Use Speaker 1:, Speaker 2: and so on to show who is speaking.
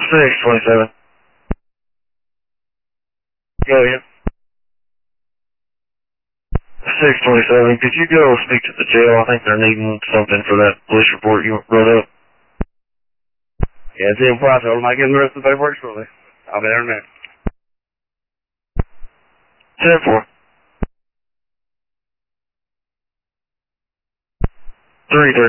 Speaker 1: 627.
Speaker 2: Go ahead.
Speaker 1: 627, could you go speak to the jail? I think they're needing something for that police report you wrote up.
Speaker 2: Yeah, it's in process. I might get the rest of the paperwork shortly. I'll be there in a minute.
Speaker 1: 10-4. 330.